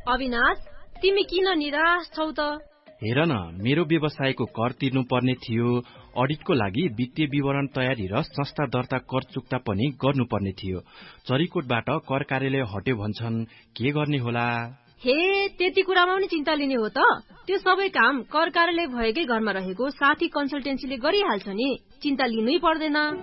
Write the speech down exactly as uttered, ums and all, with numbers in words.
अविनाश, तिमी किन निराश छौ त? हेर न, मेरो व्यवसायको कर तिर्नु पर्ने थियो, अडिटको लागि वित्तीय विवरण तयारी र संस्था दर्ता कर चुक्ता पनि गर्नुपर्ने थियो। चरीकोटबाट कर कार्यालय हट्यो भन्छन्, के गर्ने होला? हे, त्यति कुरामा पनि चिन्ता लिने हो त? त्यो सबै काम कर कार्यालय भएकै घरमा रहेको साथी कन्सल्टेन्सीले गरिहाल्छ नि, चिन्ता लिनै पर्दैन।